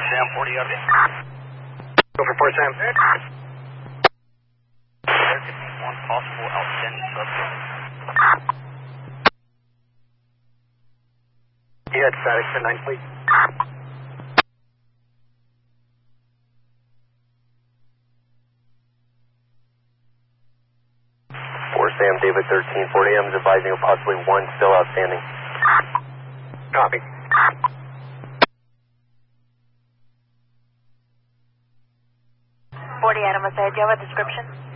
Sam, 40 out of it. Go for 4 Sam. There could be one possible outstanding subject. Yeah, it's static, 10-9, please. Sam, David 13, 40 M is advising of possibly one still outstanding. Copy. 40 Adam, do you have a description?